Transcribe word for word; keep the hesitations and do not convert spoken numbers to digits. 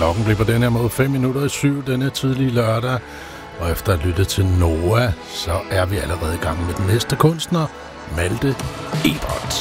Klokken bliver på den her måde fem minutter i syv denne tidlige lørdag. Og efter at have lyttet til Noah, så er vi allerede i gang med den næste kunstner, Malte Ebert.